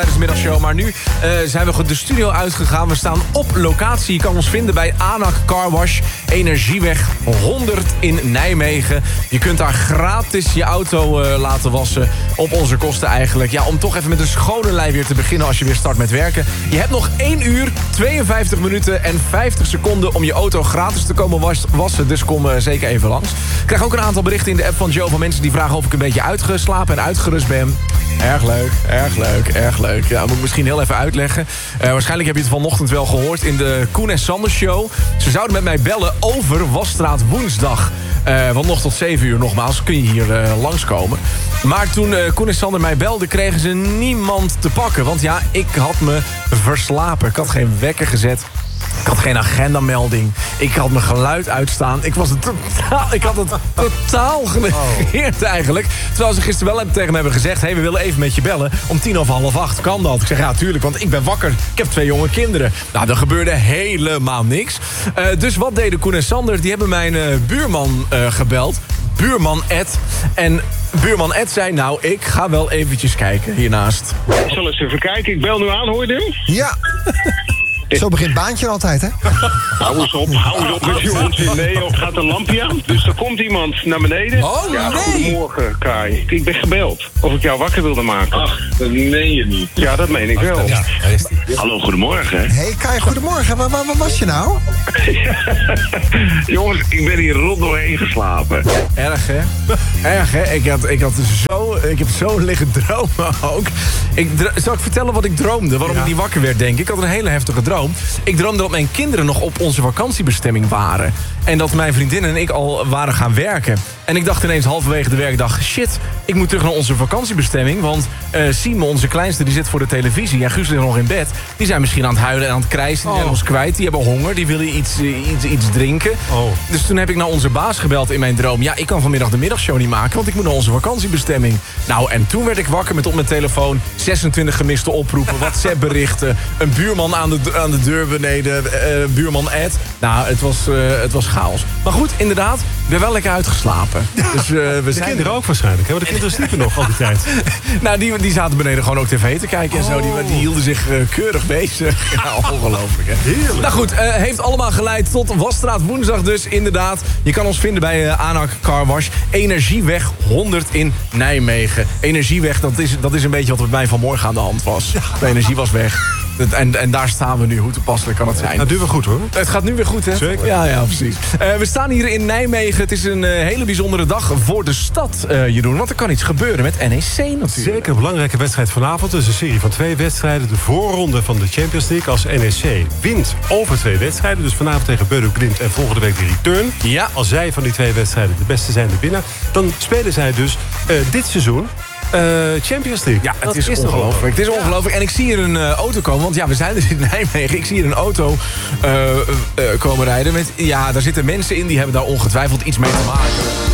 Tijdens de middagshow, maar nu zijn we de studio uitgegaan. We staan op locatie. Je kan ons vinden bij ANAC Car Wash, Energieweg 100 in Nijmegen. Je kunt daar gratis je auto laten wassen. Op onze kosten eigenlijk. Ja, om toch even met een schone lei weer te beginnen als je weer start met werken. Je hebt nog 1 uur, 52 minuten en 50 seconden om je auto gratis te komen wassen. Dus kom zeker even langs. Ik krijg ook een aantal berichten in de app van Joe van mensen die vragen of ik een beetje uitgeslapen en uitgerust ben. Erg leuk, erg leuk, erg leuk. Ja, moet ik misschien heel even uitleggen. Waarschijnlijk heb je het vanochtend wel gehoord in de Koen en Sander show. Ze zouden met mij bellen over Wasstraat woensdag. Want nog tot 7 uur nogmaals kun je hier langskomen. Maar toen Koen en Sander mij belden, kregen ze niemand te pakken. Want ja, ik had me verslapen. Ik had geen wekker gezet. Ik had geen agendamelding. Ik had mijn geluid uitstaan. Ik had het totaal genegeerd eigenlijk. Terwijl ze gisteren wel tegen me hebben gezegd... hey, we willen even met je bellen. Om 7:30 kan dat. Ik zeg, ja, tuurlijk, want ik ben wakker. Ik heb 2 jonge kinderen. Nou, er gebeurde helemaal niks. Dus wat deden Koen en Sander? Die hebben mijn buurman gebeld. Buurman Ed. En buurman Ed zei, nou, ik ga wel eventjes kijken hiernaast. Ik zal eens even kijken. Ik bel nu aan, hoor je hem? Ja. Zo begint Baantje altijd, hè? Hou eens op met je onzin. Nee, of gaat een lampje aan? Dus er komt iemand naar beneden. Oh, ja, nee. Goedemorgen, Kai. Ik ben gebeld. Of ik jou wakker wilde maken. Ach, dat meen je niet. Ja, dat meen ik wel. Ja, daar is die. Hallo, goedemorgen. Hey Kai, goedemorgen. Waar was je nou? Jongens, ik ben hier rot doorheen geslapen. Erg, hè? Erg, hè? Ik heb zo liggen dromen ook. Zal ik vertellen wat ik droomde? Waarom ik niet wakker werd, denk ik? Ik had een hele heftige droom. Ik droomde dat mijn kinderen nog op onze vakantiebestemming waren. En dat mijn vriendin en ik al waren gaan werken. En ik dacht ineens halverwege de werkdag... shit, ik moet terug naar onze vakantiebestemming. Want Simon, onze kleinste, die zit voor de televisie. En Guus ligt nog in bed. Die zijn misschien aan het huilen en aan het krijsen. Die zijn ons kwijt. Die hebben honger. Die willen iets drinken. Oh. Dus toen heb ik naar onze baas gebeld in mijn droom. Ja, ik kan vanmiddag de middagshow niet maken. Want ik moet naar onze vakantiebestemming. Nou, en toen werd ik wakker met op mijn telefoon... 26 gemiste oproepen, WhatsApp-berichten... een buurman aan de deur beneden, buurman Ed. Nou, het was chaos. Maar goed, inderdaad, ik ben wel lekker uitgeslapen. Dus, de kinderen ook waarschijnlijk, hè? Want de kinderen sliepen nog al die tijd. Nou, die zaten beneden gewoon ook tv te kijken en zo. Die hielden zich keurig bezig. Ja, ongelooflijk, hè? Heerlijk. Nou goed, heeft allemaal geleid tot Wasstraat woensdag dus, inderdaad. Je kan ons vinden bij ANAC Car Wash. Energieweg 100 in Nijmegen. Energieweg, dat is een beetje wat er bij mij vanmorgen aan de hand was. De energie was weg. En daar staan we nu. Hoe toepasselijk kan het zijn? Dat doet wel goed, hoor. Het gaat nu weer goed, hè? Zeker. Ja, precies. We staan hier in Nijmegen. Het is een hele bijzondere dag voor de stad, Jeroen. Want er kan iets gebeuren met NEC natuurlijk. Zeker, een belangrijke wedstrijd vanavond. Dus een serie van 2 wedstrijden. De voorronde van de Champions League. Als NEC wint over 2 wedstrijden. Dus vanavond tegen Bodo Glimt en volgende week de return. Ja. Als zij van die 2 wedstrijden de beste zijn, de winnaar. Dan spelen zij dus dit seizoen... Champions League. Ja, het is ongelooflijk. Het is ongelooflijk. En ik zie hier een auto komen. Want ja, we zijn dus in Nijmegen. Ik zie hier een auto komen rijden. Daar zitten mensen in die hebben daar ongetwijfeld iets mee te maken.